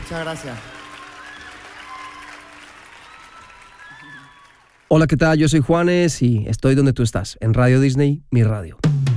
Muchas gracias. Hola, ¿qué tal? Yo soy Juanes y estoy donde tú estás, en Radio Disney, mi radio.